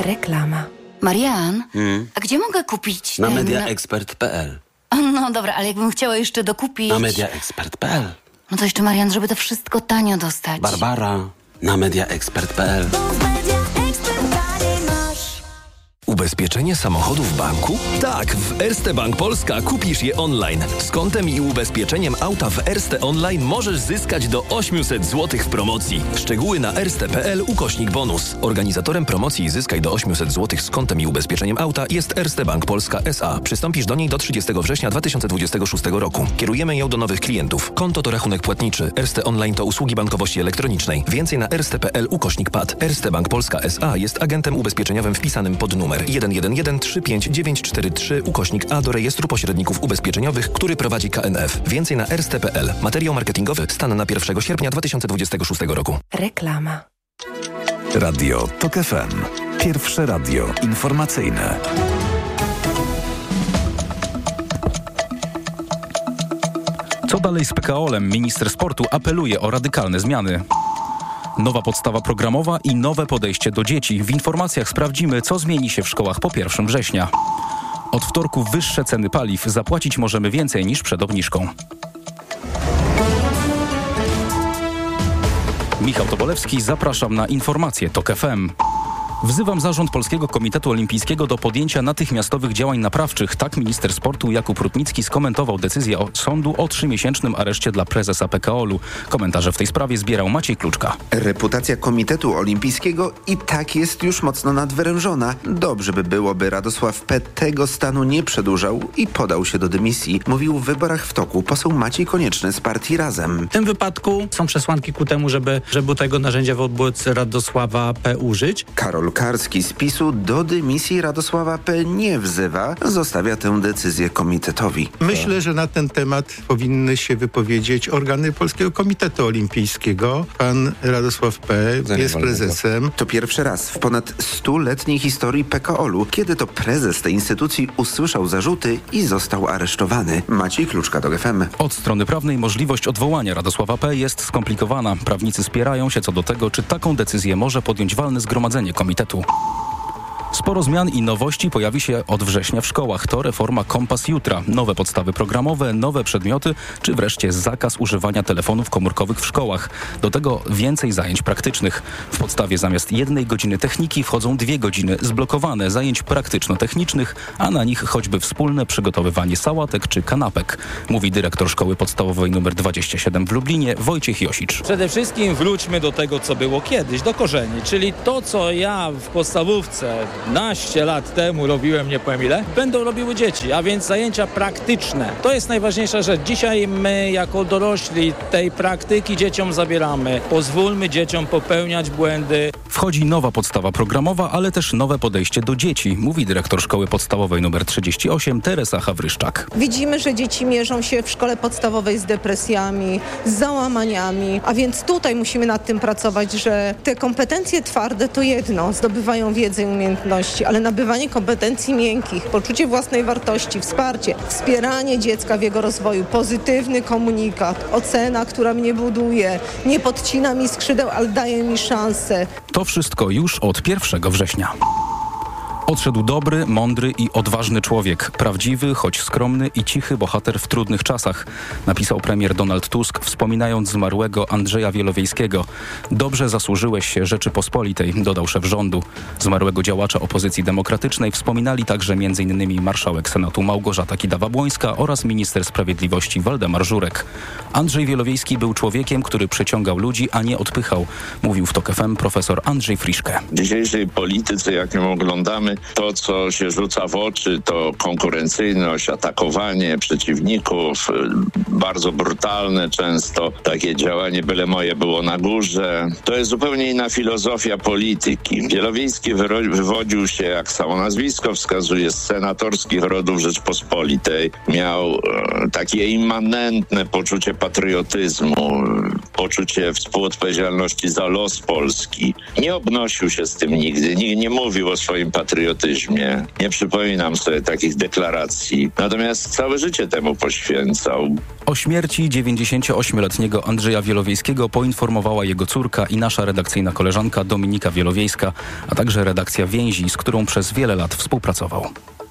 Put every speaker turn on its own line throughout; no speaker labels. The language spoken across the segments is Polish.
Reklama.
Marian, a gdzie mogę kupić
Na mediaexpert.pl.
No dobra, ale jakbym chciała jeszcze dokupić...
Na mediaexpert.pl.
No to jeszcze, Marian, żeby to wszystko tanio dostać.
Barbara. Na mediaexpert.pl.
Ubezpieczenie samochodu w banku? Tak, w Erste Bank Polska kupisz je online. Z kontem i ubezpieczeniem auta w Erste Online możesz zyskać do 800 zł w promocji. Szczegóły na erste.pl/bonus. Organizatorem promocji Zyskaj do 800 zł z kontem i ubezpieczeniem auta jest Erste Bank Polska S.A. Przystąpisz do niej do 30 września 2026 roku. Kierujemy ją do nowych klientów. Konto to rachunek płatniczy. Erste Online to usługi bankowości elektronicznej. Więcej na erste.pl/pad. Erste Bank Polska S.A. jest agentem ubezpieczeniowym wpisanym pod numer 111-35943/A do rejestru pośredników ubezpieczeniowych, który prowadzi KNF. Więcej na erste.pl. Materiał marketingowy. Stan na 1 sierpnia 2026 roku.
Reklama.
Radio TOK FM. Pierwsze radio informacyjne.
Co dalej z PKO-em? Minister sportu apeluje o radykalne zmiany. Nowa podstawa programowa i nowe podejście do dzieci. W informacjach sprawdzimy, co zmieni się w szkołach po 1 września. Od wtorku wyższe ceny paliw. Zapłacić możemy więcej niż przed obniżką. Michał Tobolewski, zapraszam na informacje TOK FM. Wzywam zarząd Polskiego Komitetu Olimpijskiego do podjęcia natychmiastowych działań naprawczych. Tak minister sportu Jakub Rutnicki skomentował decyzję sądu o 3-miesięcznym areszcie dla prezesa PKO-u. Komentarze w tej sprawie zbierał Maciej Kluczka.
Reputacja Komitetu Olimpijskiego i tak jest już mocno nadwyrężona. Dobrze by było, by Radosław P. tego stanu nie przedłużał i podał się do dymisji, mówił w Wyborach w toku poseł Maciej Konieczny z partii Razem.
W tym wypadku są przesłanki ku temu, żeby tego narzędzia wobec Radosława P. użyć.
Karol Karski z PiS-u do dymisji Radosława P. nie wzywa, zostawia tę decyzję komitetowi.
Myślę, że na ten temat powinny się wypowiedzieć organy Polskiego Komitetu Olimpijskiego. Pan Radosław P. jest prezesem.
To pierwszy raz w ponad 100-letniej historii PKO-u, kiedy to prezes tej instytucji usłyszał zarzuty i został aresztowany. Maciej Kluczka, TOK FM.
Od strony prawnej możliwość odwołania Radosława P. jest skomplikowana. Prawnicy spierają się co do tego, czy taką decyzję może podjąć walne zgromadzenie komitetu. Sporo zmian i nowości pojawi się od września w szkołach. To reforma Kompas Jutra. Nowe podstawy programowe, nowe przedmioty, czy wreszcie zakaz używania telefonów komórkowych w szkołach. Do tego więcej zajęć praktycznych. W podstawie zamiast 1 godziny techniki wchodzą 2 godziny zblokowane zajęć praktyczno-technicznych, a na nich choćby wspólne przygotowywanie sałatek czy kanapek. Mówi dyrektor szkoły podstawowej nr 27 w Lublinie Wojciech Josicz.
Przede wszystkim wróćmy do tego, co było kiedyś, do korzeni, czyli to, co ja w podstawówce 15 lat temu robiłem, nie powiem ile, będą robiły dzieci, a więc zajęcia praktyczne. To jest najważniejsza rzecz. Dzisiaj my jako dorośli tej praktyki dzieciom zabieramy. Pozwólmy dzieciom popełniać błędy.
Wchodzi nowa podstawa programowa, ale też nowe podejście do dzieci, mówi dyrektor szkoły podstawowej nr 38 Teresa Hawryszczak.
Widzimy, że dzieci mierzą się w szkole podstawowej z depresjami, z załamaniami, a więc tutaj musimy nad tym pracować, że te kompetencje twarde to jedno, zdobywają wiedzę i umiejętności, ale nabywanie kompetencji miękkich, poczucie własnej wartości, wsparcie, wspieranie dziecka w jego rozwoju, pozytywny komunikat, ocena, która mnie buduje, nie podcina mi skrzydeł, ale daje mi szansę.
To wszystko już od 1 września. Odszedł dobry, mądry i odważny człowiek. Prawdziwy, choć skromny i cichy bohater w trudnych czasach, napisał premier Donald Tusk, wspominając zmarłego Andrzeja Wielowiejskiego. Dobrze zasłużyłeś się Rzeczypospolitej, dodał szef rządu. Zmarłego działacza opozycji demokratycznej wspominali także m.in. marszałek Senatu Małgorzata Kidawa-Błońska oraz minister sprawiedliwości Waldemar Żurek. Andrzej Wielowiejski był człowiekiem, który przyciągał ludzi, a nie odpychał, mówił w TOK FM profesor Andrzej Friszke.
W dzisiejszej polityce, jak ją oglądamy, to, co się rzuca w oczy, to konkurencyjność, atakowanie przeciwników, bardzo brutalne często takie działanie byle moje było na górze. To jest zupełnie inna filozofia polityki. Wielowiejski wywodził się, jak samo nazwisko wskazuje, z senatorskich rodów Rzeczpospolitej. Miał takie immanentne poczucie patriotyzmu, poczucie współodpowiedzialności za los Polski. Nie obnosił się z tym nigdy, nie mówił o swoim patriotyzmie. patriotyzmie. Nie przypominam sobie takich deklaracji. Natomiast całe życie temu poświęcał.
O śmierci 98-letniego Andrzeja Wielowiejskiego poinformowała jego córka i nasza redakcyjna koleżanka Dominika Wielowiejska, a także redakcja Więzi, z którą przez wiele lat współpracował.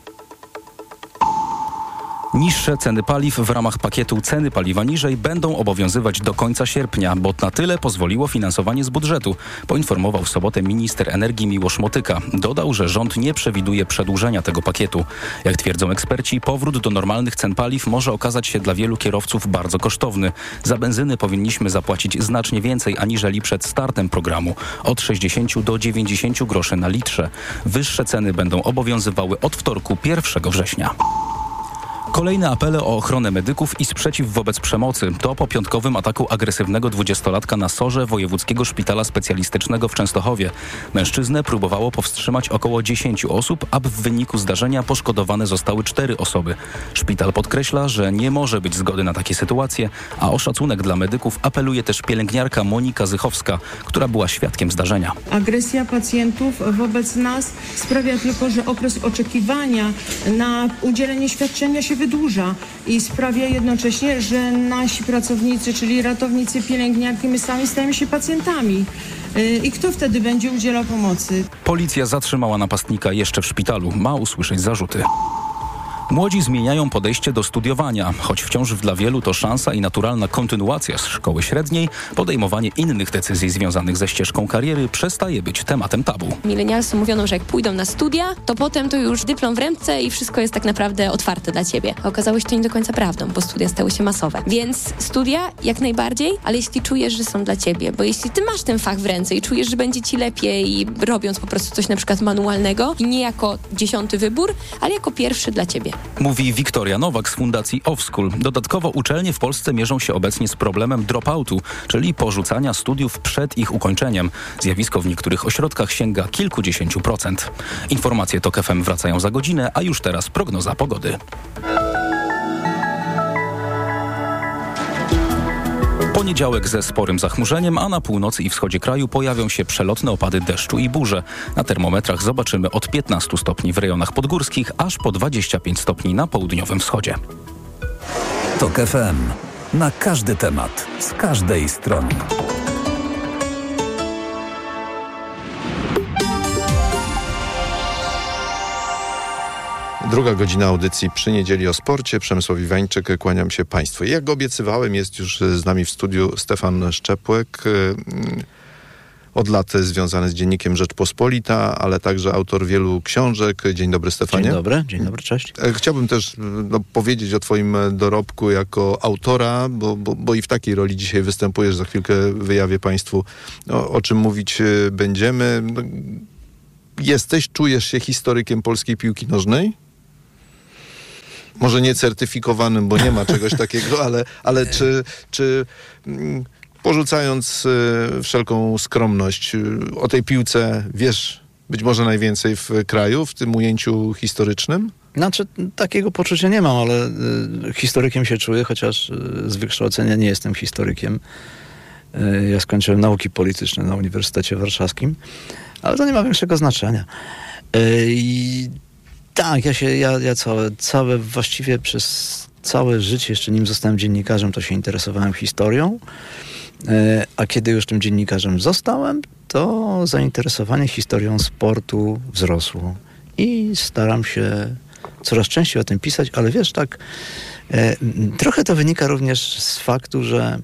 Niższe ceny paliw w ramach pakietu Ceny paliwa niżej będą obowiązywać do końca sierpnia, bo na tyle pozwoliło finansowanie z budżetu, poinformował w sobotę minister energii Miłosz Motyka. Dodał, że rząd nie przewiduje przedłużenia tego pakietu. Jak twierdzą eksperci, powrót do normalnych cen paliw może okazać się dla wielu kierowców bardzo kosztowny. Za benzynę powinniśmy zapłacić znacznie więcej aniżeli przed startem programu, od 60 do 90 groszy na litrze. Wyższe ceny będą obowiązywały od wtorku 1 września. Kolejne apele o ochronę medyków i sprzeciw wobec przemocy. To po piątkowym ataku agresywnego 20-latka na sorze Wojewódzkiego Szpitala Specjalistycznego w Częstochowie. Mężczyznę próbowało powstrzymać około 10 osób, a w wyniku zdarzenia poszkodowane zostały 4 osoby. Szpital podkreśla, że nie może być zgody na takie sytuacje, a o szacunek dla medyków apeluje też pielęgniarka Monika Zychowska, która była świadkiem zdarzenia.
Agresja pacjentów wobec nas sprawia tylko, że okres oczekiwania na udzielenie świadczenia się wydłuża i sprawia jednocześnie, że nasi pracownicy, czyli ratownicy, pielęgniarki, my sami stajemy się pacjentami. I kto wtedy będzie udzielał pomocy?
Policja zatrzymała napastnika jeszcze w szpitalu. Ma usłyszeć zarzuty. Młodzi zmieniają podejście do studiowania, choć wciąż dla wielu to szansa i naturalna kontynuacja z szkoły średniej, podejmowanie innych decyzji związanych ze ścieżką kariery przestaje być tematem tabu.
Milenialsom mówiono, że jak pójdą na studia, to potem to już dyplom w ręce i wszystko jest tak naprawdę otwarte dla ciebie. A okazało się to nie do końca prawdą, bo studia stały się masowe. Więc studia jak najbardziej, ale jeśli czujesz, że są dla ciebie, bo jeśli ty masz ten fach w ręce i czujesz, że będzie ci lepiej robiąc po prostu coś na przykład manualnego i nie jako 10. wybór, ale jako pierwszy dla ciebie.
Mówi Wiktoria Nowak z Fundacji Offschool. Dodatkowo uczelnie w Polsce mierzą się obecnie z problemem dropoutu, czyli porzucania studiów przed ich ukończeniem. Zjawisko w niektórych ośrodkach sięga kilkudziesięciu procent. Informacje TOK FM wracają za godzinę, a już teraz prognoza pogody. Poniedziałek ze sporym zachmurzeniem, a na północy i wschodzie kraju pojawią się przelotne opady deszczu i burze. Na termometrach zobaczymy od 15 stopni w rejonach podgórskich, aż po 25 stopni na południowym wschodzie.
TOK FM. Na każdy temat, z każdej strony.
Druga godzina audycji Przy Niedzieli o sporcie. Przemysław Iwańczyk, kłaniam się Państwu. Jak obiecywałem, jest już z nami w studiu Stefan Szczepłek, od lat związany z dziennikiem Rzeczpospolita, ale także autor wielu książek. Dzień dobry, Stefanie.
Dzień dobry, cześć.
Chciałbym też powiedzieć o twoim dorobku jako autora, bo i w takiej roli dzisiaj występujesz. Za chwilkę wyjawię Państwu, o czym mówić będziemy. Czujesz się historykiem polskiej piłki nożnej? Może nie certyfikowanym, bo nie ma czegoś takiego, ale czy porzucając wszelką skromność, o tej piłce wiesz być może najwięcej w kraju, w tym ujęciu historycznym?
Znaczy, takiego poczucia nie mam, ale historykiem się czuję, chociaż z wykształcenia nie jestem historykiem. Ja skończyłem nauki polityczne na Uniwersytecie Warszawskim, ale to nie ma większego znaczenia. Tak, ja całe właściwie przez całe życie, jeszcze nim zostałem dziennikarzem, to się interesowałem historią, a kiedy już tym dziennikarzem zostałem, to zainteresowanie historią sportu wzrosło i staram się coraz częściej o tym pisać, ale wiesz, tak trochę to wynika również z faktu, że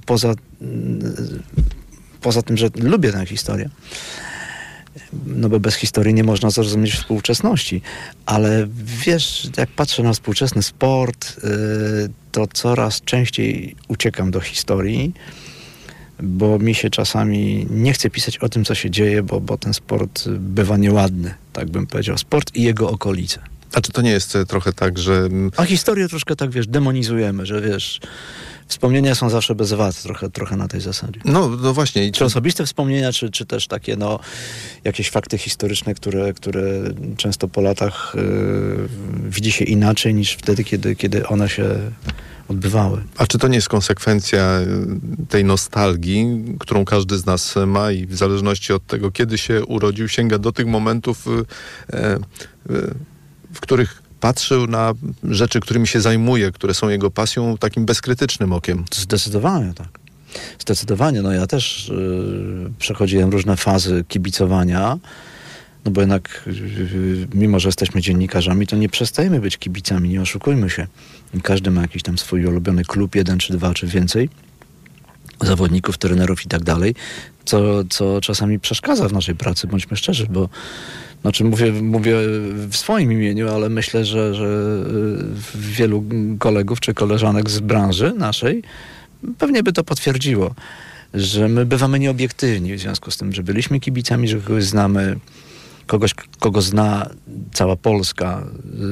poza tym, że lubię tę historię, no bo bez historii nie można zrozumieć współczesności, ale wiesz, jak patrzę na współczesny sport, to coraz częściej uciekam do historii, bo mi się czasami nie chce pisać o tym, co się dzieje, bo ten sport bywa nieładny, tak bym powiedział. Sport i jego okolice.
A czy to nie jest trochę tak, że...
A historię troszkę tak, wiesz, demonizujemy, że wiesz... Wspomnienia są zawsze bez wad, trochę na tej zasadzie.
No właśnie.
Czy osobiste wspomnienia, czy też takie, jakieś fakty historyczne, które często po latach widzi się inaczej niż wtedy, kiedy one się odbywały.
A czy to nie jest konsekwencja tej nostalgii, którą każdy z nas ma i w zależności od tego, kiedy się urodził, sięga do tych momentów, w których patrzył na rzeczy, którymi się zajmuje, które są jego pasją, takim bezkrytycznym okiem?
Zdecydowanie tak. Zdecydowanie. Ja też przechodziłem różne fazy kibicowania, bo jednak mimo, że jesteśmy dziennikarzami, to nie przestajemy być kibicami, nie oszukujmy się. Każdy ma jakiś tam swój ulubiony klub, 1 czy 2 czy więcej, zawodników, trenerów i tak dalej, co czasami przeszkadza w naszej pracy, bądźmy szczerzy, bo mówię w swoim imieniu, ale myślę, że wielu kolegów czy koleżanek z branży naszej pewnie by to potwierdziło, że my bywamy nieobiektywni w związku z tym, że byliśmy kibicami, że kogoś znamy, kogo zna cała Polska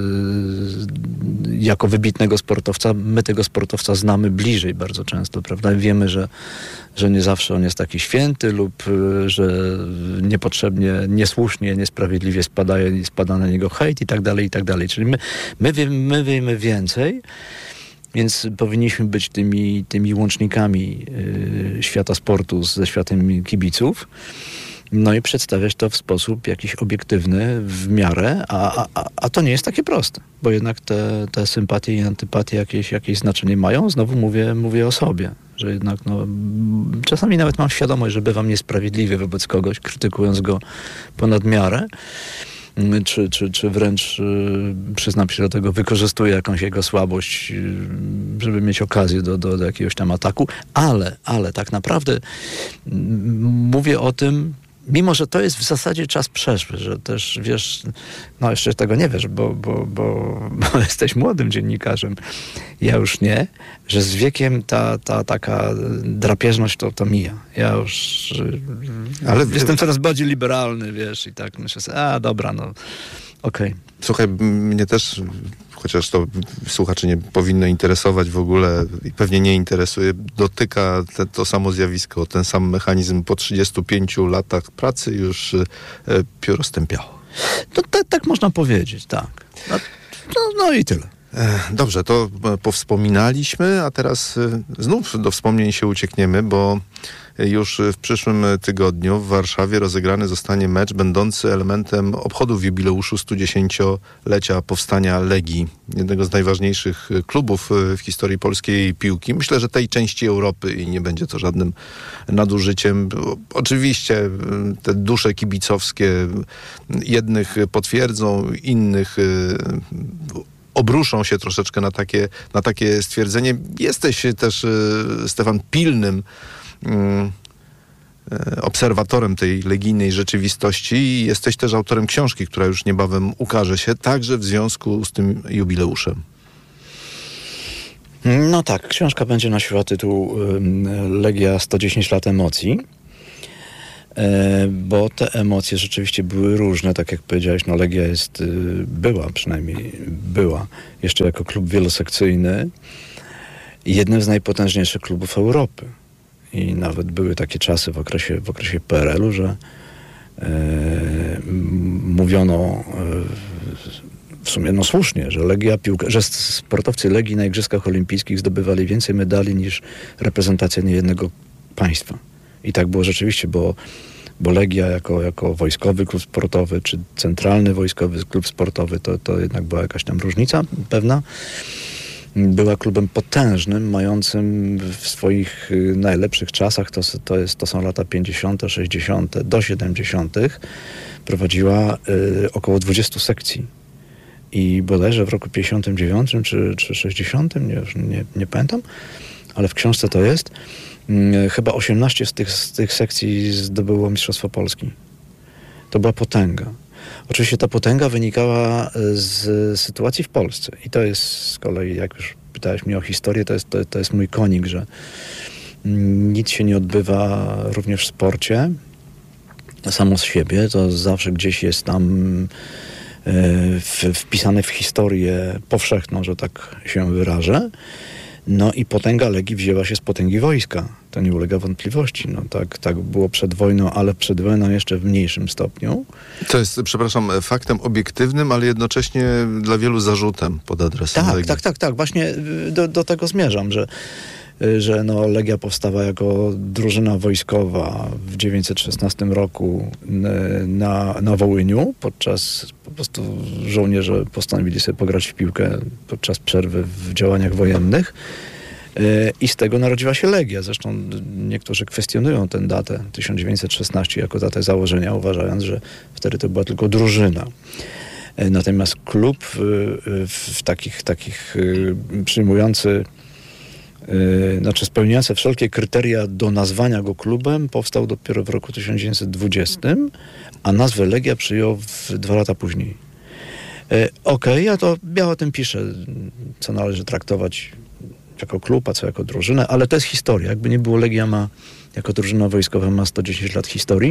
jako wybitnego sportowca. My tego sportowca znamy bliżej bardzo często, prawda? Wiemy, że nie zawsze on jest taki święty lub że niepotrzebnie, niesłusznie, niesprawiedliwie spada na niego hejt i tak dalej, i tak dalej. Czyli my wiemy więcej, więc powinniśmy być tymi łącznikami świata sportu ze światem kibiców. I przedstawiać to w sposób jakiś obiektywny w miarę, a to nie jest takie proste, bo jednak te sympatie i antypatie jakieś znaczenie mają. Znowu mówię o sobie, że jednak czasami nawet mam świadomość, że bywam niesprawiedliwy wobec kogoś, krytykując go ponad miarę, czy wręcz przyznam się do tego, wykorzystuję jakąś jego słabość, żeby mieć okazję do jakiegoś tam ataku, ale tak naprawdę mówię o tym, mimo że to jest w zasadzie czas przeszły, że też wiesz, jeszcze tego nie wiesz, bo jesteś młodym dziennikarzem, ja już nie, że z wiekiem ta taka drapieżność to mija. Ja już jestem coraz bardziej liberalny, wiesz, i tak myślę sobie, dobra, okej.
Słuchaj, mnie też, chociaż to słuchaczy nie powinno interesować w ogóle i pewnie nie interesuje, dotyka to samo zjawisko, ten sam mechanizm. Po 35 latach pracy już pióro stępiało.
Tak można powiedzieć, tak. No i tyle.
Dobrze, to powspominaliśmy, a teraz znów do wspomnień się uciekniemy, bo już w przyszłym tygodniu w Warszawie rozegrany zostanie mecz będący elementem obchodów jubileuszu 110-lecia powstania Legii, jednego z najważniejszych klubów w historii polskiej piłki. Myślę, że tej części Europy i nie będzie to żadnym nadużyciem. Oczywiście te dusze kibicowskie jednych potwierdzą, innych obruszą się troszeczkę na takie stwierdzenie. Jesteś też, Stefan, pilnym obserwatorem tej legijnej rzeczywistości i jesteś też autorem książki, która już niebawem ukaże się, także w związku z tym jubileuszem.
No tak, książka będzie nosiła tytuł Legia 110 lat emocji, bo te emocje rzeczywiście były różne, tak jak powiedziałeś, Legia była jeszcze jako klub wielosekcyjny i jednym z najpotężniejszych klubów Europy. I nawet były takie czasy w okresie PRL-u, że mówiono w sumie słusznie, że sportowcy Legii na Igrzyskach Olimpijskich zdobywali więcej medali niż reprezentacja niejednego państwa. I tak było rzeczywiście, bo Legia jako wojskowy klub sportowy, czy centralny wojskowy klub sportowy, to jednak była jakaś tam różnica pewna. Była klubem potężnym, mającym w swoich najlepszych czasach, to są lata 50., 60., do 70., prowadziła około 20 sekcji. I bodajże w roku 59 czy 60, nie pamiętam, ale w książce to jest, chyba 18 z tych sekcji zdobyło Mistrzostwo Polski. To była potęga. Oczywiście ta potęga wynikała z sytuacji w Polsce. I to jest z kolei, jak już pytałeś mnie o historię, to jest mój konik, że nic się nie odbywa również w sporcie samo z siebie. To zawsze gdzieś jest tam wpisane w historię powszechną, że tak się wyrażę. No i potęga Legii wzięła się z potęgi wojska. To nie ulega wątpliwości. No tak było przed wojną, ale przed wojną jeszcze w mniejszym stopniu.
To jest, przepraszam, faktem obiektywnym, ale jednocześnie dla wielu zarzutem pod adresem Legii.
Tak. Właśnie do tego zmierzam, że Legia powstała jako drużyna wojskowa w 916 roku na Wołyniu. Po prostu żołnierze postanowili sobie pograć w piłkę podczas przerwy w działaniach wojennych. I z tego narodziła się Legia. Zresztą niektórzy kwestionują tę datę 1916 jako datę założenia, uważając, że wtedy to była tylko drużyna. Natomiast klub takich przyjmujący, spełniający wszelkie kryteria do nazwania go klubem, powstał dopiero w roku 1920, a nazwę Legia przyjął 2 lata później. Ja o tym piszę, co należy traktować jako klub, a co jako drużynę, ale to jest historia. Jakby nie było, Legia jako drużyna wojskowa ma 110 lat historii.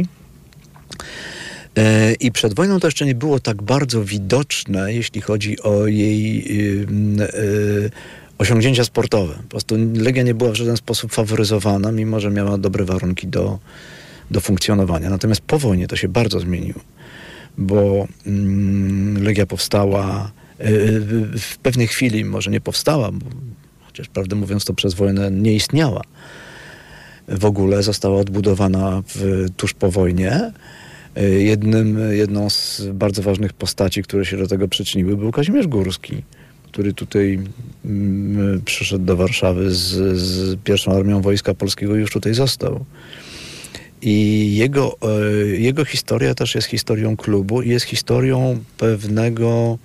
I przed wojną to jeszcze nie było tak bardzo widoczne, jeśli chodzi o jej osiągnięcia sportowe. Po prostu Legia nie była w żaden sposób faworyzowana, mimo że miała dobre warunki do funkcjonowania. Natomiast po wojnie to się bardzo zmieniło, bo Legia powstała w pewnej chwili, może nie powstała, bo chociaż prawdę mówiąc to przez wojnę nie istniała. W ogóle została odbudowana tuż po wojnie. Jedną z bardzo ważnych postaci, które się do tego przyczyniły, był Kazimierz Górski, który tutaj przyszedł do Warszawy z pierwszą armią Wojska Polskiego i już tutaj został. I jego historia też jest historią klubu i jest historią pewnego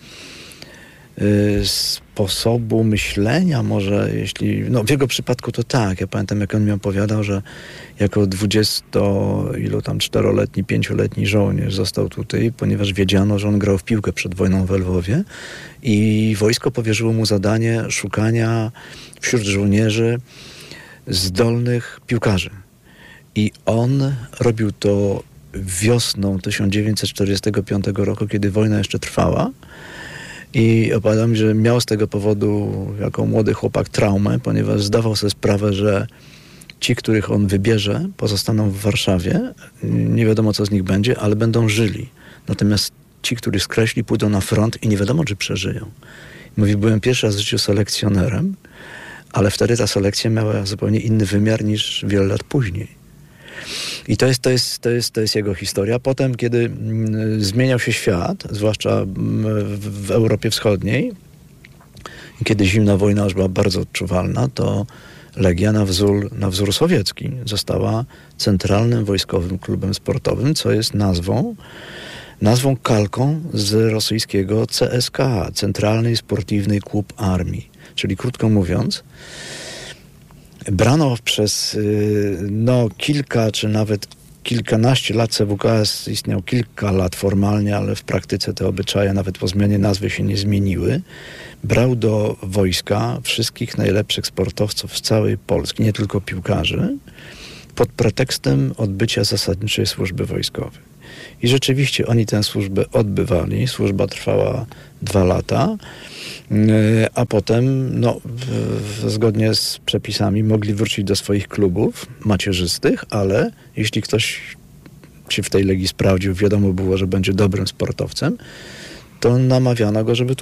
sposobu myślenia, może jeśli... w jego przypadku to tak. Ja pamiętam, jak on mi opowiadał, że jako 4-letni, 5-letni żołnierz został tutaj, ponieważ wiedziano, że on grał w piłkę przed wojną w Lwowie i wojsko powierzyło mu zadanie szukania wśród żołnierzy zdolnych piłkarzy. I on robił to wiosną 1945 roku, kiedy wojna jeszcze trwała. I opowiadał mi, że miał z tego powodu jako młody chłopak traumę, ponieważ zdawał sobie sprawę, że ci, których on wybierze, pozostaną w Warszawie. Nie wiadomo, co z nich będzie, ale będą żyli. Natomiast ci, których skreśli, pójdą na front i nie wiadomo, czy przeżyją. Mówi, byłem pierwszy raz w życiu selekcjonerem, ale wtedy ta selekcja miała zupełnie inny wymiar niż wiele lat później. I to jest jego historia. Potem, kiedy zmieniał się świat, zwłaszcza w Europie Wschodniej, i kiedy zimna wojna już była bardzo odczuwalna, to Legia na wzór sowiecki została centralnym wojskowym klubem sportowym, co jest nazwą kalką z rosyjskiego CSKA, Centralny Sportywny Klub Armii. Czyli krótko mówiąc, brano przez kilka czy nawet kilkanaście lat, CWKS istniał kilka lat formalnie, ale w praktyce te obyczaje nawet po zmianie nazwy się nie zmieniły. Brał do wojska wszystkich najlepszych sportowców z całej Polski, nie tylko piłkarzy, pod pretekstem odbycia zasadniczej służby wojskowej. I rzeczywiście oni tę służbę odbywali. Służba trwała 2 lata, a potem zgodnie z przepisami mogli wrócić do swoich klubów macierzystych, ale jeśli ktoś się w tej Legii sprawdził, wiadomo było, że będzie dobrym sportowcem, to namawiano go, żeby tu